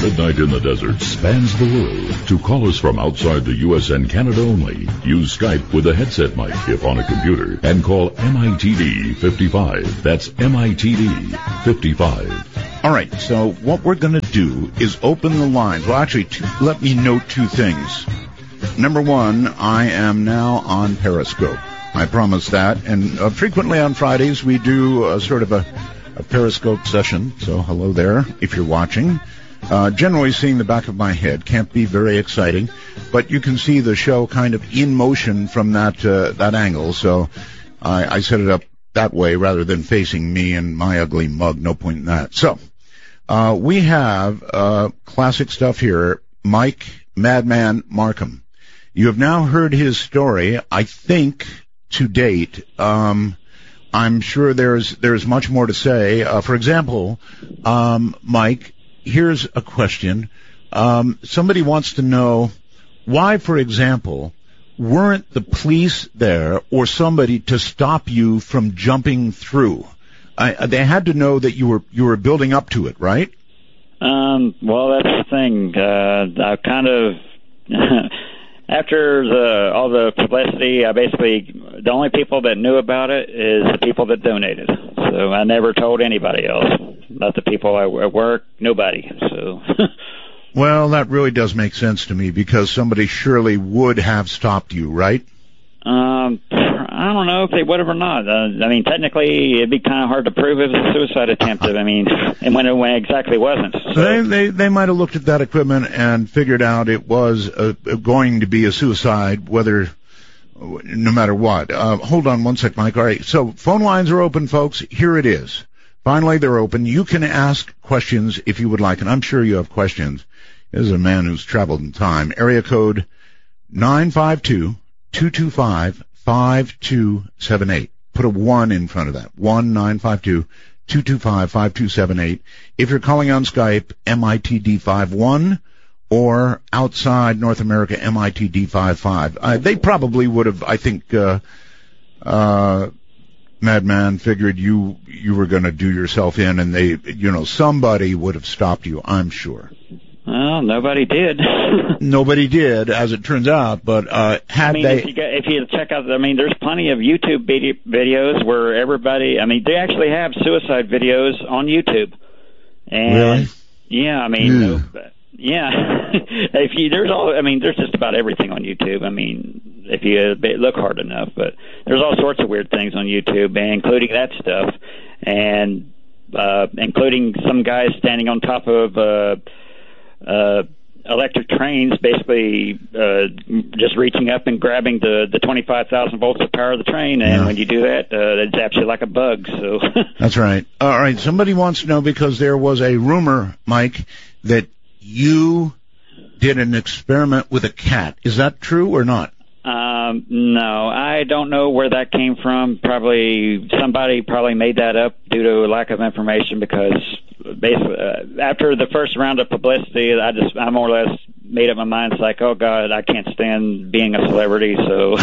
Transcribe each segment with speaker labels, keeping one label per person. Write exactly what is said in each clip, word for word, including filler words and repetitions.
Speaker 1: Midnight in the Desert spans the world. To call us from outside the U S and Canada only, use Skype with a headset mic if on a computer, and call M I T D fifty-five. That's M I T D fifty-five.
Speaker 2: All right, so what we're going to do is open the lines. Well, actually, two, let me note two things. Number one, I am now on Periscope. I promise that. And uh, frequently on Fridays, we do a sort of a, a Periscope session. So hello there, if you're watching. Uh, generally seeing the back of my head. Can't be very exciting. But you can see the show kind of in motion from that uh, that angle. So I, I set it up that way rather than facing me and my ugly mug. No point in that. So uh, we have uh, classic stuff here. Mike Madman Markham. You have now heard his story, I think, to date. Um, I'm sure there's there's much more to say. Uh, for example, um, Mike, here's a question. Um, somebody wants to know why, for example, weren't the police there or somebody to stop you from jumping through? I, they had to know that you were you were building up to it, right?
Speaker 3: Um, well, that's the thing. Uh, I kind of. After the all the publicity, I basically, the only people that knew about it is the people that donated. So I never told anybody else. Not the people at work, nobody. So.
Speaker 2: Well, that really does make sense to me because somebody surely would have stopped you, right?
Speaker 3: Um, I don't know if they would have or not. Uh, I mean, technically, it'd be kind of hard to prove it was a suicide attempt. I mean, and when it, when it exactly wasn't. So.
Speaker 2: They, they they might have looked at that equipment and figured out it was a, a going to be a suicide, whether no matter what. Uh, hold on one sec, Mike. All right, so phone lines are open, folks. Here it is. Finally, they're open. You can ask questions if you would like, and I'm sure you have questions. This is a man who's traveled in time. Area code nine five two, two two five, five two seven eight. Put a one in front of that. one nine five two, two two five, five two seven eight. If you're calling on Skype, M I T D fifty-one, or outside North America, M I T D fifty-five. Uh, they probably would have, I think, uh, uh, Madman figured you, you were going to do yourself in, and they, you know, somebody would have stopped you, I'm sure.
Speaker 3: Well, nobody did.
Speaker 2: Nobody did, as it turns out, but uh, had
Speaker 3: I mean,
Speaker 2: they...
Speaker 3: If you, get, if you check out, I mean, there's plenty of YouTube video, videos where everybody, I mean, they actually have suicide videos on YouTube. And,
Speaker 2: really?
Speaker 3: Yeah, I mean, no, yeah. if you, there's all, I mean, there's just about everything on YouTube. I mean, if you look hard enough, but there's all sorts of weird things on YouTube, including that stuff, and uh, including some guys standing on top of... Uh, Uh, electric trains, basically uh, just reaching up and grabbing the, the twenty-five thousand volts of power of the train, and yeah. when you do that, uh, it zaps you like a bug. So
Speaker 2: that's right. All right, somebody wants to know, because there was a rumor, Mike, that you did an experiment with a cat. Is that true or not?
Speaker 3: Um, no, I don't know where that came from. Probably somebody probably made that up due to lack of information, because basically uh, after the first round of publicity, I just I more or less made up my mind. It's like, oh God, I can't stand being a celebrity. So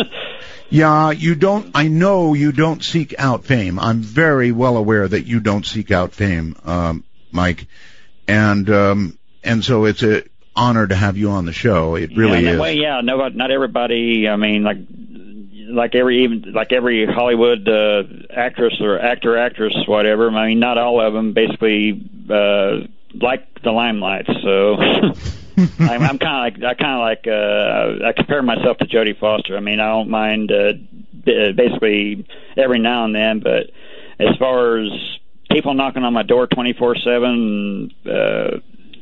Speaker 2: yeah, you don't. I know you don't seek out fame. I'm very well aware that you don't seek out fame, um, Mike, and um, and so it's a honor to have you on the show. It really
Speaker 3: yeah,
Speaker 2: is.
Speaker 3: Well, yeah, no, not everybody. I mean, like, like every even like every Hollywood uh, actress or actor, actress, whatever. I mean, not all of them basically uh, like the limelight. So I'm, I'm kind of like I kind of like uh, I compare myself to Jodie Foster. I mean, I don't mind uh, basically every now and then, but as far as people knocking on my door twenty-four seven. Uh,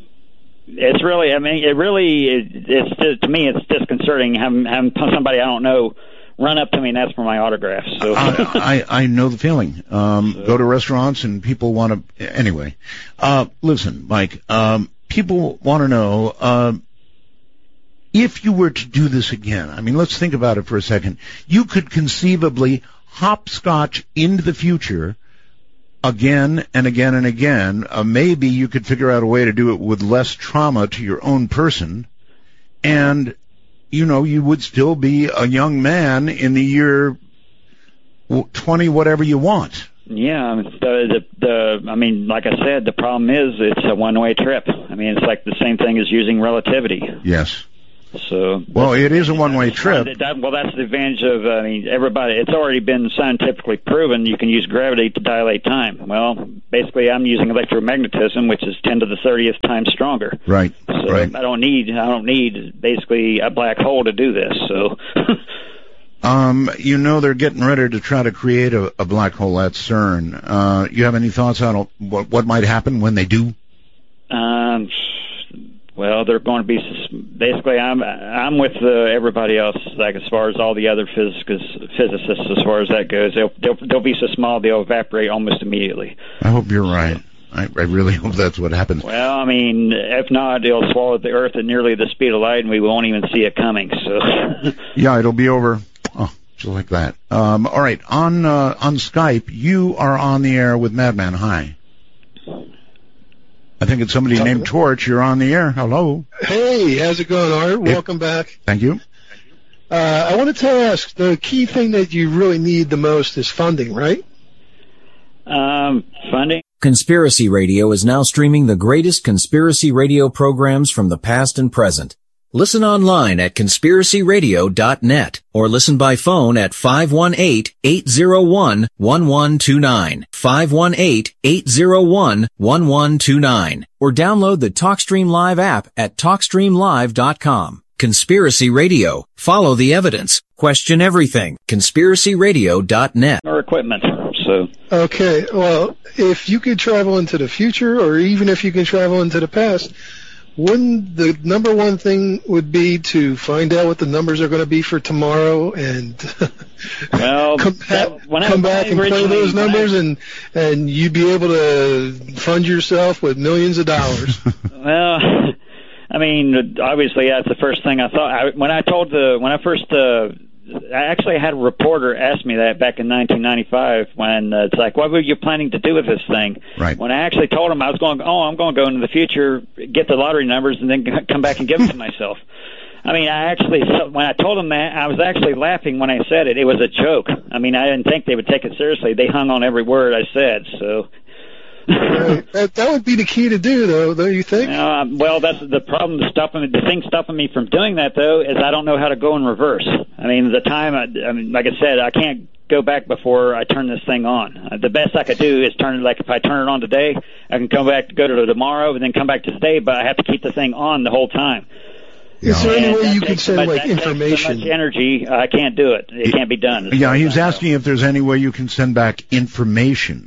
Speaker 3: It's really, I mean, it really, it, it's just, to me, it's disconcerting having, having somebody I don't know run up to me and ask for my autograph. So
Speaker 2: I, I, I know the feeling. Um, so. Go to restaurants and people want to, anyway. Uh, listen, Mike, um, people want to know, uh, if you were to do this again, I mean, let's think about it for a second. You could conceivably hopscotch into the future again and again and again. Uh, maybe you could figure out a way to do it with less trauma to your own person, and, you know, you would still be a young man in the year twenty whatever you want.
Speaker 3: Yeah, the, the the I mean, like I said, the problem is it's a one-way trip. I mean, it's like the same thing as using relativity.
Speaker 2: Yes.
Speaker 3: So
Speaker 2: well, it is a one-way trip.
Speaker 3: That, well, that's the advantage of. I mean, everybody. It's already been scientifically proven you can use gravity to dilate time. Well, basically, I'm using electromagnetism, which is ten to the thirtieth times stronger.
Speaker 2: Right.
Speaker 3: So
Speaker 2: right.
Speaker 3: I don't need. I don't need basically a black hole to do this. So.
Speaker 2: um, you know, they're getting ready to try to create a, a black hole at CERN. Uh, you have any thoughts on what what might happen when they do?
Speaker 3: Um. Well, they're going to be basically. I'm I'm with uh, everybody else. Like as far as all the other physicists, physicists, as far as that goes, they'll, they'll they'll be so small they'll evaporate almost immediately.
Speaker 2: I hope you're right. I, I really hope that's what happens.
Speaker 3: Well, I mean, if not, it'll swallow the Earth at nearly the speed of light, and we won't even see it coming. So. Yeah,
Speaker 2: it'll be over. Oh, just like that. Um, all right, on uh, on Skype, you are on the air with Madman. Hi. I think it's somebody Hello. named Torch. You're on the air. Hello.
Speaker 4: Hey, how's it going, Art? Welcome hey. back.
Speaker 2: Thank you.
Speaker 4: Uh, I wanted to ask, the key thing that you really need the most is funding, right?
Speaker 3: Um, funding?
Speaker 5: Conspiracy Radio is now streaming the greatest conspiracy radio programs from the past and present. Listen online at conspiracy radio dot net or listen by phone at five one eight, eight zero one, one one two nine, five one eight, eight zero one, one one two nine, or download the TalkStream Live app at talk stream live dot com. Conspiracy Radio. Follow the evidence. Question everything. conspiracy radio dot net.
Speaker 3: Our equipment. So.
Speaker 4: Okay, well, if you could travel into the future, or even if you can travel into the past, wouldn't the number one thing would be to find out what the numbers are going to be for tomorrow and
Speaker 3: well,
Speaker 4: come,
Speaker 3: that, when
Speaker 4: come
Speaker 3: I,
Speaker 4: back and play those numbers I, and and you'd be able to fund yourself with millions of dollars?
Speaker 3: Well, I mean, obviously that's the first thing I thought. I, when I told the when I first uh, I actually had a reporter ask me that back in nineteen ninety-five when uh, it's like, what were you planning to do with this thing?
Speaker 2: Right.
Speaker 3: When I actually told him I was going, oh, I'm going to go into the future, get the lottery numbers, and then come back and give them to myself. I mean, I actually, when I told him that, I was actually laughing when I said it. It was a joke. I mean, I didn't think they would take it seriously. They hung on every word I said, so...
Speaker 4: Right. That, that would be the key to do, though, don't you think?
Speaker 3: Uh, well, that's the problem. Stopping the thing stopping me from doing that, though, is I don't know how to go in reverse. I mean, the time. I, I mean, like I said, I can't go back before I turn this thing on. Uh, the best I could do is turn it. Like if I turn it on today, I can come back, go to tomorrow, and then come back to today. But I have to keep the thing on the whole time.
Speaker 4: Is there any way you
Speaker 3: can
Speaker 4: send like information?
Speaker 3: So much energy, I can't do it. It can't be done.
Speaker 2: Yeah, he was asking if there's any way you can send back information.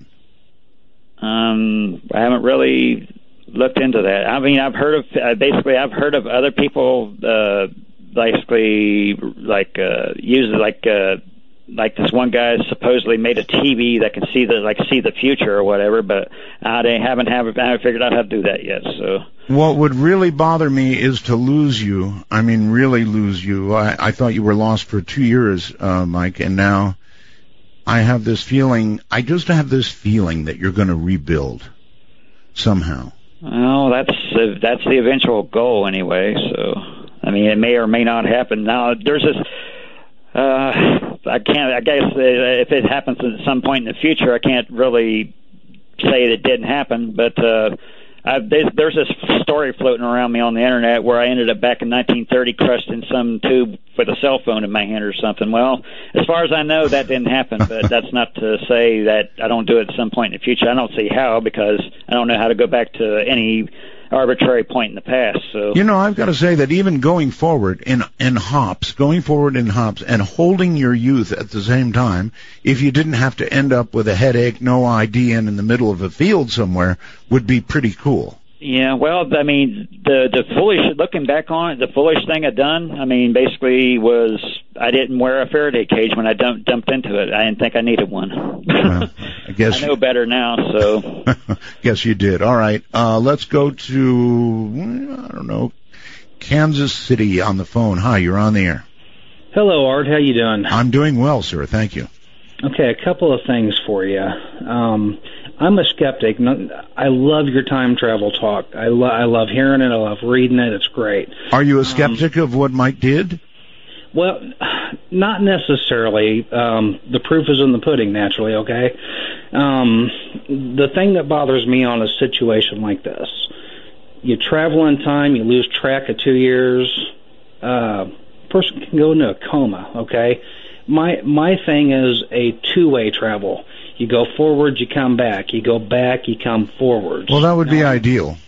Speaker 3: Um, I haven't really looked into that. I mean, I've heard of uh, basically I've heard of other people uh, basically like uh, use like uh, like this one guy supposedly made a T V that can see the like see the future or whatever, but I they haven't have I haven't figured out how to do that yet. So
Speaker 2: what would really bother me is to lose you. I mean, really lose you. I, I thought you were lost for two years, uh, Mike, and now. I have this feeling, I just have this feeling that you're going to rebuild somehow.
Speaker 3: Well, that's uh, that's the eventual goal anyway, so, I mean, it may or may not happen. Now, there's this, uh, I can't, I guess uh, if it happens at some point in the future, I can't really say it didn't happen, but uh, I, there's this story floating around me on the internet where I ended up back in nineteen thirty crushed in some tube with a cell phone in my hand or something. Well, as far as I know, that didn't happen, but that's not to say that I don't do it at some point in the future. I don't see how, because I don't know how to go back to any arbitrary point in the past. So
Speaker 2: you know, I've got to say that even going forward in in hops, going forward in hops, and holding your youth at the same time, if you didn't have to end up with a headache, no I D, and in the middle of a field somewhere, would be pretty cool.
Speaker 3: Yeah, well, I mean, the the foolish, looking back on it, the foolish thing I done, I mean, basically was I didn't wear a Faraday cage when I dumped, dumped into it. I didn't think I needed one.
Speaker 2: Well, I guess
Speaker 3: I know better now, so.
Speaker 2: Guess you did. All right, uh, let's go to, I don't know, Kansas City on the phone. Hi, you're on the air.
Speaker 6: Hello, Art. How you doing?
Speaker 2: I'm doing well, sir. Thank you.
Speaker 6: Okay, a couple of things for you. Um, I'm a skeptic. I love your time travel talk. I, lo- I love hearing it. I love reading it. It's great.
Speaker 2: Are you a skeptic um, of what Mike did?
Speaker 6: Well, not necessarily. Um, the proof is in the pudding, naturally, okay? Um, the thing that bothers me on a situation like this, you travel in time, you lose track of two years, uh, person can go into a coma, okay? My my thing is a two-way travel. You go forward, you come back. You go back, you come forward.
Speaker 2: Well, that would be
Speaker 6: now,
Speaker 2: ideal.